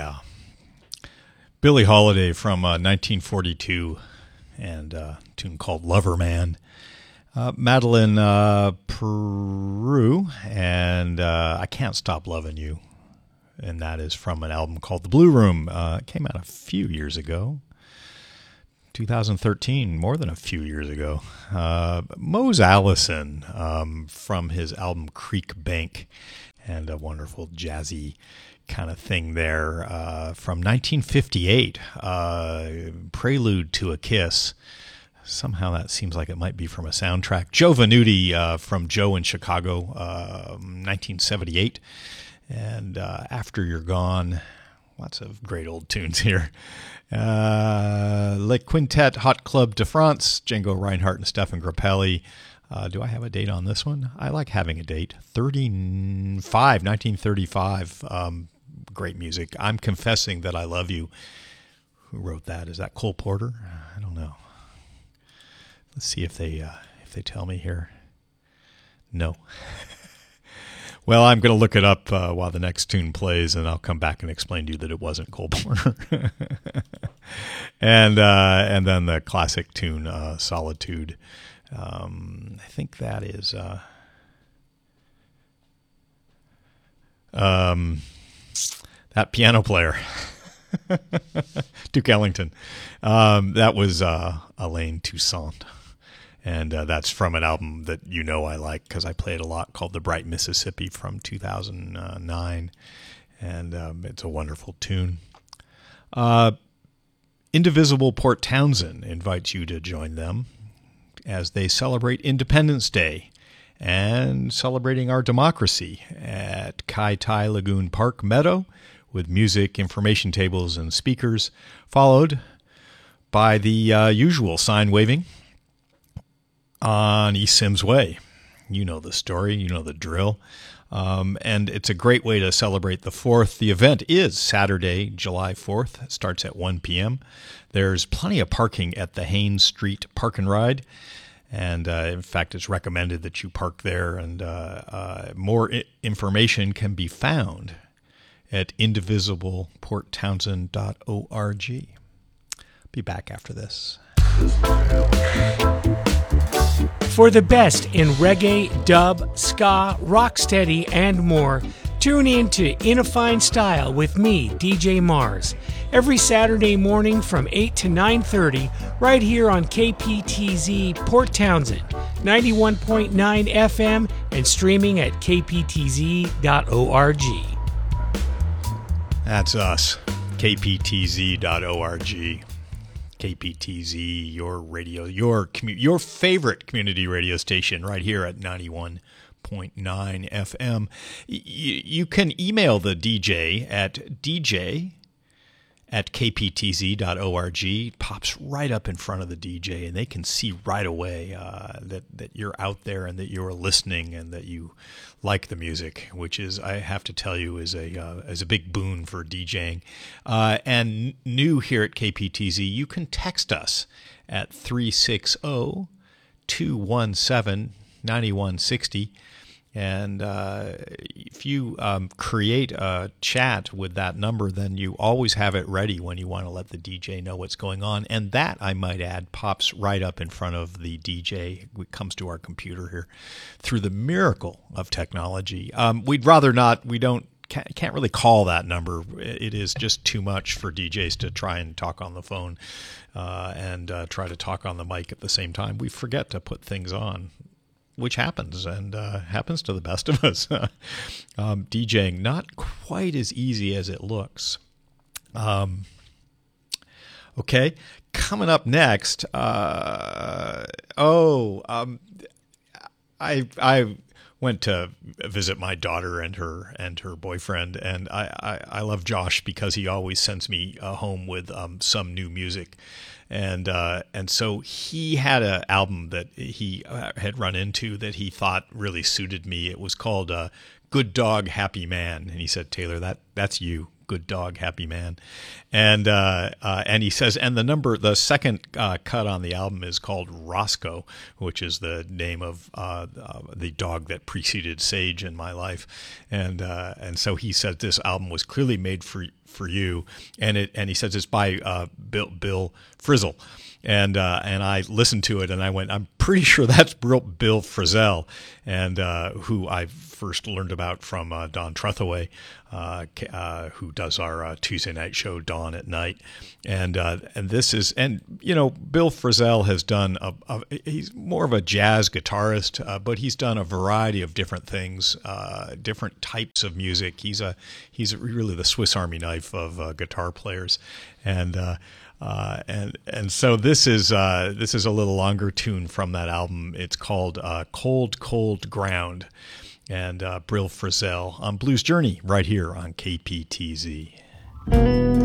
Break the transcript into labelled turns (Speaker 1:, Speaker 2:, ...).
Speaker 1: yeah. Billie Holiday from 1942 and a tune called Lover Man. Madeline Peru and I Can't Stop Loving You. And that is from an album called The Blue Room. It came out a few years ago. 2013, more than a few years ago. Mose Allison from his album Creek Bank, and a wonderful jazzy kind of thing there from 1958, Prelude to a Kiss. Somehow that seems like it might be from a soundtrack. Joe Venuti from Joe in Chicago, 1978. And After You're Gone, lots of great old tunes here. Le Quintet Hot Club de France, Django Reinhardt and Stefan Grappelli. Do I have a date on this one? I like having a date. 1935. Great music. I'm Confessing That I Love You. Who wrote that? Is that Cole Porter? I don't know. Let's see if they tell me here. No. Well, I'm going to look it up while the next tune plays, and I'll come back and explain to you that it wasn't Cole Porter. and then the classic tune, Solitude. I think that is that piano player, Duke Ellington. That was Alain Toussaint. And that's from an album that you know I like because I play it a lot, called The Bright Mississippi from 2009. And it's a wonderful tune. Indivisible Port Townsend invites you to join them as they celebrate Independence Day and celebrating our democracy at Kai Tai Lagoon Park Meadow with music, information tables, and speakers, followed by the usual sign waving on East Sims Way. You know the story, you know the drill. And it's a great way to celebrate the 4th. The event is Saturday, July 4th. It starts at 1 p.m. There's plenty of parking at the Haynes Street Park and Ride. And in fact, it's recommended that you park there. And more information can be found at indivisibleporttownsend.org. Be back after this.
Speaker 2: For the best in reggae, dub, ska, rocksteady, and more, tune in to In a Fine Style with me, DJ Mars, every Saturday morning from 8 to 9:30, right here on KPTZ Port Townsend, 91.9 FM, and streaming at kptz.org.
Speaker 1: That's us, kptz.org. KPTZ, your radio, your favorite community radio station right here at 91.9 FM. You can email the DJ at dj@kptz.org. It pops right up in front of the DJ, and they can see right away that you're out there and that you're listening and that you like the music, which is, I have to tell you, is a big boon for DJing. And new here at KPTZ, you can text us at 360-217-9160. And if you create a chat with that number, then you always have it ready when you want to let the DJ know what's going on. And that, I might add, pops right up in front of the DJ. It comes to our computer here through the miracle of technology. We'd rather not. We can't really call that number. It is just too much for DJs to try and talk on the phone and try to talk on the mic at the same time. We forget to put things on, which happens, and happens to the best of us. DJing, not quite as easy as it looks. Okay, coming up next, I went to visit my daughter and her boyfriend, and I love Josh because he always sends me home with some new music. And so he had an album that he had run into that he thought really suited me. It was called Good Dog, Happy Man. And he said, Taylor, that's you. Good Dog, Happy Man. And he says, and the second cut on the album is called Roscoe, which is the name of the dog that preceded Sage in my life. And so he said this album was clearly made for for You, and he says it's by Bill Frisell. And I listened to it, and I went, I'm pretty sure that's Bill Frisell, and who I first learned about from Don Trethaway, who does our Tuesday night show, Dawn at Night, and this is, and Bill Frisell has done he's more of a jazz guitarist, but he's done a variety of different things, different types of music. He's really the Swiss Army knife of guitar players, and so this is a little longer tune from that album. It's called Cold, Cold Ground, and Bill Frisell on Blues Journey right here on KPTZ.